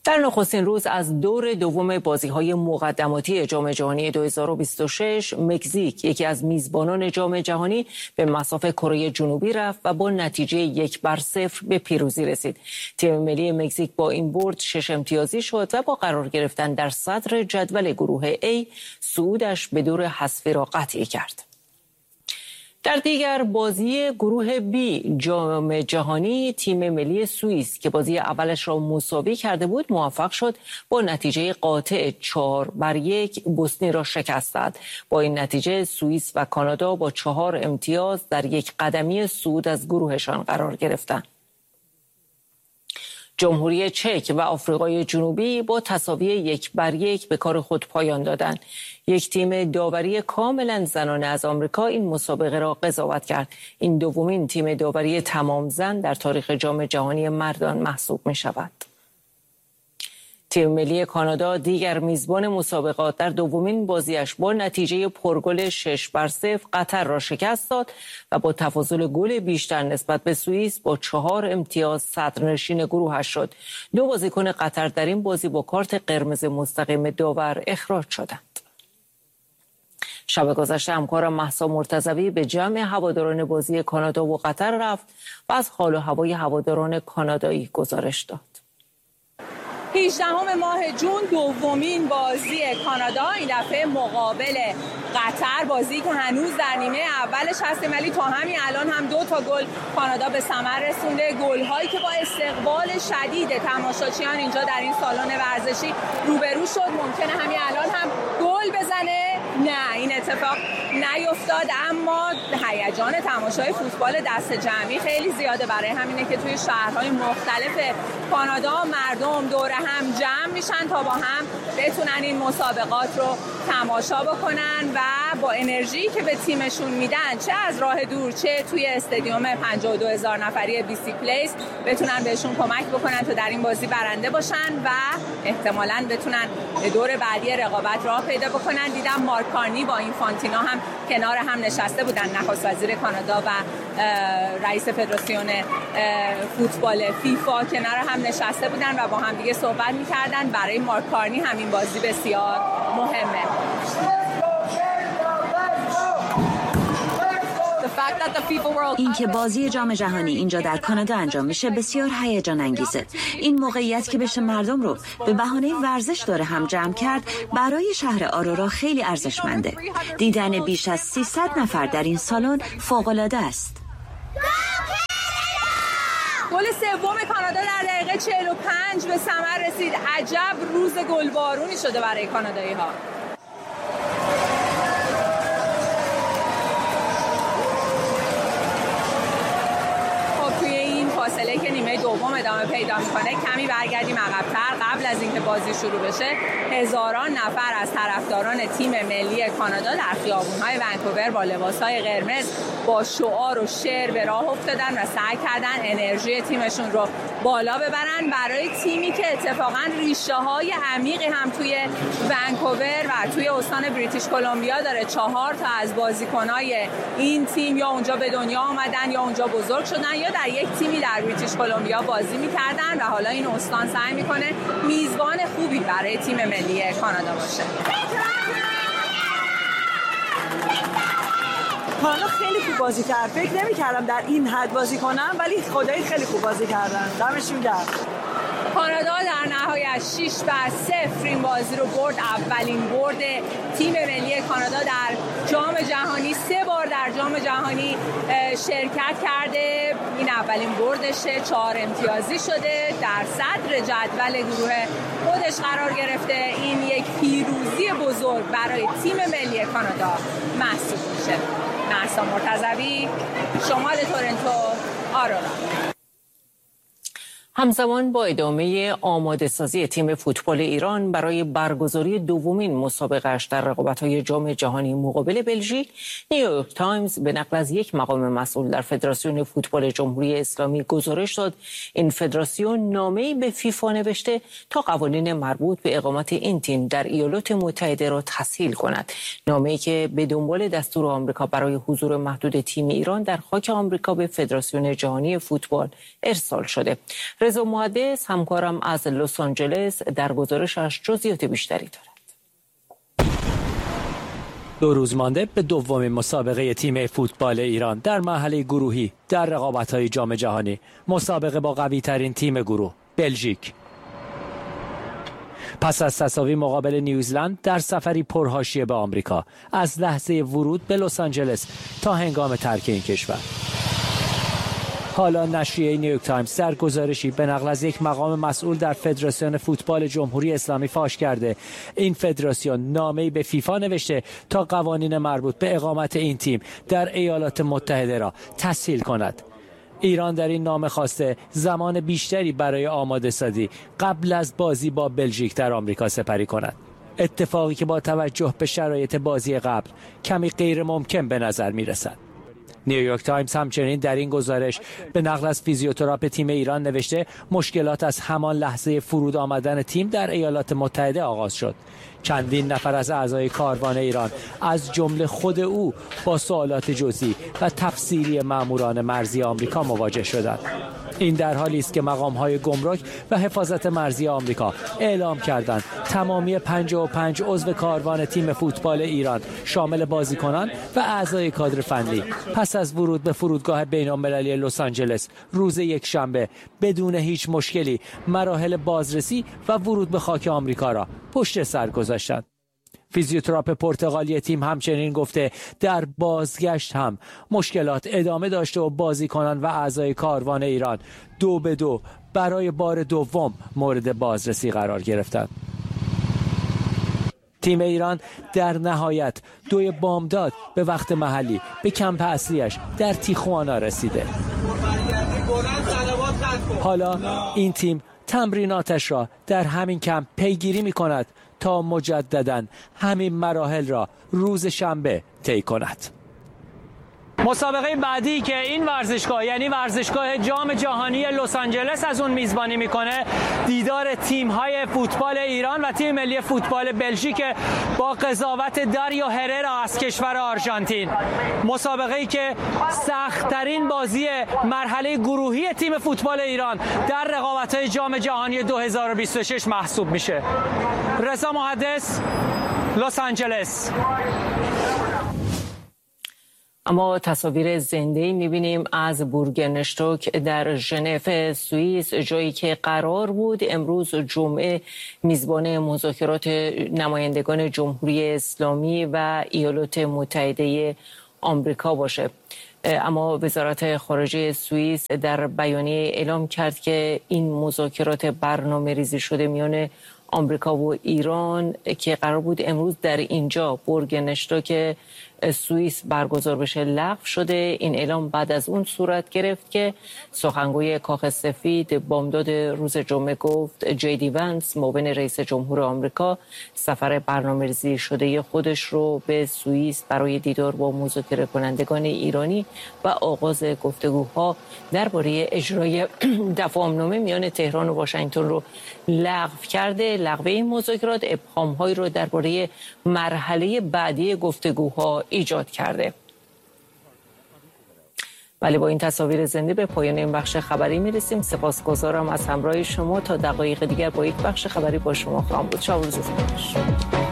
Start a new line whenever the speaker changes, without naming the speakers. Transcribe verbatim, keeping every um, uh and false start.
در نخستین روز از دور دوم بازی‌های مقدماتی جام جهانی دو هزار و بیست و شش، مکزیک یکی از میزبانان جام جهانی به مصاف کره جنوبی رفت و با نتیجه یک بر صفر به پیروزی رسید. تیم ملی مکزیک با این برد شش امتیازی شد و با قرار گرفتن در صدر جدول گروه A صعودش به دور حذفی را قطعی کرد. در دیگر بازی گروه B جام جهانی، تیم ملی سوئیس که بازی اولش را مساوی کرده بود موفق شد با نتیجه قاطع چهار بر یک بوسنی را شکست داد. با این نتیجه سوئیس و کانادا با چهار امتیاز در یک قدمی صعود از گروهشان قرار گرفتند. جمهوری چک و آفریقای جنوبی با تساوی یک بر یک به کار خود پایان دادند. یک تیم داوری کاملا زنانه از آمریکا این مسابقه را قضاوت کرد. این دومین تیم داوری تمام زن در تاریخ جام جهانی مردان محسوب می شود. تیم ملی کانادا دیگر میزبان مسابقات در دومین بازیش با نتیجه پرگل شش بر صفر قطر را شکست داد و با تفاضل گل بیشتر نسبت به سوئیس با چهار امتیاز صدرنشین گروهش شد. دو بازیکن قطر در این بازی با کارت قرمز مستقیم داور اخراج شدند. شب گذشته همکارم مهسا مرتضوی به جمع هواداران بازی کانادا و قطر رفت و از حال و هوای هواداران کانادایی گزارش داد.
هجدهم ماه جون دومین بازی کانادا، این دفعه مقابل قطر، بازی که هنوز در نیمه اولش هستیم ولی تا همین الان هم دو تا گل کانادا به ثمر رسونده. گل هایی که با استقبال شدید تماشاچیان اینجا در این سالن ورزشی روبرو شد. ممکنه همین الان هم گل بزنه، نه این اتفاق نیفتاد، اما هیجان تماشای فوتبال دست جمعی خیلی زیاده. برای همینه که توی شهرهای مختلف کانادا مردم دور هم جمع میشن تا با هم بتونن این مسابقات رو تماشا بکنن و با انرژی که به تیمشون میدن، چه از راه دور چه توی استادیوم پنجاه و دو هزار نفری بی سی پلیس، بتونن بهشون کمک بکنن تا در این بازی برنده باشن و احتمالاً بتونن به دور بعدی رقابت راه پیدا بکنن. دیدم مارک کارنی با این فانتینا هم کنار هم نشسته بودن، نخست وزیر کانادا و رئیس فدراسیون فوتبال فیفا کنار هم نشسته بودن و با هم دیگه صحبت می‌کردن. برای مارک کارنی همین بازی بسیار مهمه.
اینکه بازی جام جهانی اینجا در کانادا انجام میشه بسیار هیجان انگیزه. این موقعیت که بشه مردم رو به بهانه ورزش داره هم جمع کرد برای شهر آرورا خیلی ارزشمنده. دیدن بیش از سیصد نفر در این سالن فوق‌العاده است.
گل سوم کانادا در دقیقه چهل و پنج به ثمر رسید. عجب روز گلبارونی شده برای کانادایی‌ها. فاصله که نیمه دوم ادامه پیدا میکنه کمی برگردیم عقب‌تر. قبل از اینکه بازی شروع بشه هزاران نفر از طرفداران تیم ملی کانادا در خیابون‌های ونکوور با لباس‌های قرمز با شعار و شعر به راه افتادن و سعی کردن انرژی تیمشون رو بالا ببرن. برای تیمی که اتفاقاً ریشه‌های عمیقی هم توی ونکوور و توی استان بریتیش کلمبیا داره. چهار تا از بازیکن‌های این تیم یا اونجا به دنیا آمدن یا اونجا بزرگ شدن یا در یک تیمی در بریتیش کلمبیا بازی می‌کردن و حالا این استان سعی می‌کنه میزبان خوبی برای تیم ملی کانادا باشه.
کانادا خیلی خوب بازی کرد. فکر نمی‌کردم در این حد بازی کنم ولی خدایی خیلی خوب بازی کردن. دمشون گرم.
کانادا در نهایت شش بر صفر این بازی رو برد. اولین برد تیم ملی کانادا در جام جهانی. سه بار در جام جهانی شرکت کرده. این اولین بردشه. چهار امتیازی شده. در صدر جدول گروه خودش قرار گرفته. این یک پیروزی بزرگ برای تیم ملی کانادا محسوب میشه. مهسا مرتضوی، شمال تورنتو، آرورا.
همزمان با ادامه آماده سازی تیم فوتبال ایران برای برگزاری دومین مسابقه‌اش در رقابت‌های جام جهانی مقابل بلژیک، نیویورک تایمز به نقل از یک مقام مسئول در فدراسیون فوتبال جمهوری اسلامی گزارش داد این فدراسیون نامه‌ای به فیفا نوشته تا قوانین مربوط به اقامت این تیم در ایالات متحده را تسهیل کند. نامه‌ای که به دنبال دستور آمریکا برای حضور محدود تیم ایران در خاک آمریکا به فدراسیون جهانی فوتبال ارسال شده. رضا محدث همکارم از لس آنجلس در گزارشش جزئیات بیشتری دارد.
دو روز مانده به دومین مسابقه تیم فوتبال ایران در مرحله گروهی در رقابت‌های جام جهانی، مسابقه با قوی‌ترین تیم گروه بلژیک. پس از تساوی مقابل نیوزلند در سفری پرحاشیه به آمریکا، از لحظه ورود به لس آنجلس تا هنگام ترک این کشور. حالا نشریه نیویورک تایمز در گزارشی به نقل از یک مقام مسئول در فدراسیون فوتبال جمهوری اسلامی فاش کرده این فدراسیون نامه‌ای به فیفا نوشته تا قوانین مربوط به اقامت این تیم در ایالات متحده را تسهیل کند. ایران در این نامه خواسته زمان بیشتری برای آماده سازی قبل از بازی با بلژیک در آمریکا سپری کند. اتفاقی که با توجه به شرایط بازی قبل کمی غیر ممکن به نظر می رسد. نیویورک تایمز همچنین در این گزارش به نقل از فیزیوتراپ تیم ایران نوشته مشکلات از همان لحظه فرود آمدن تیم در ایالات متحده آغاز شد. چندین نفر از اعضای کاروان ایران از جمله خود او با سوالات جزئی و تفصیلی ماموران مرزی آمریکا مواجه شدند. این در حالی است که مقام‌های گمرک و حفاظت مرزی آمریکا اعلام کردند تمامی پنجاه و پنج عضو کاروان تیم فوتبال ایران شامل بازیکنان و اعضای کادر فنی پس از ورود به فرودگاه بین‌المللی لس آنجلس روز یکشنبه بدون هیچ مشکلی مراحل بازرسی و ورود به خاک آمریکا را پشت سر گذاشتند. فیزیوتراپ پرتغالی تیم همچنین گفته در بازگشت هم مشکلات ادامه داشته و بازیکنان و اعضای کاروان ایران دو به دو برای بار دوم مورد بازرسی قرار گرفتند. تیم ایران در نهایت دوی بامداد به وقت محلی به کمپ اصلیش در تیخوانا رسیده. حالا این تیم تمریناتش را در همین کمپ پیگیری می کند تا مجدداً همین مراحل را روز شنبه طی کند. مسابقه بعدی که این ورزشگاه یعنی ورزشگاه جام جهانی لس آنجلس از اون میزبانی میکنه دیدار تیم‌های فوتبال ایران و تیم ملی فوتبال بلژیک با قضاوت داریو هررا از کشور آرژانتین. مسابقه‌ای که سخت‌ترین بازی مرحله گروهی تیم فوتبال ایران در رقابت‌های جام جهانی دو هزار و بیست و شش محسوب میشه. رضا محدث، لس آنجلس.
اما تصاویر زنده‌ای می‌بینیم از بورگنشتوک در ژنو سوئیس، جایی که قرار بود امروز جمعه میزبان مذاکرات نمایندگان جمهوری اسلامی و ایالات متحده آمریکا باشه. اما وزارت خارجه سوئیس در بیانیه اعلام کرد که این مذاکرات برنامه‌ریزی شده میان آمریکا و ایران که قرار بود امروز در اینجا بورگنشتوک سوئیس برگزار بشه لغو شده. این اعلام بعد از اون صورت گرفت که سخنگوی کاخ سفید بامداد روز جمعه گفت جی دی ونس معاون رئیس جمهور آمریکا سفر برنامه‌ریزی شده خودش رو به سوئیس برای دیدار با مذاکره کنندگان ایرانی و آغاز گفتگوها درباره اجرای تفاهم‌نامه میان تهران و واشنگتن رو لغو کرده. لغو این مذاکرات ابهام‌هایی رو درباره مرحله بعدی گفتگوها ایجاد کرده. ولی با این تصاویر زنده به پایان این بخش خبری میرسیم. سپاسگزارم از همراهی شما. تا دقایق دیگر با یک بخش خبری با شما خواهم بود. شب و روزتون خوش.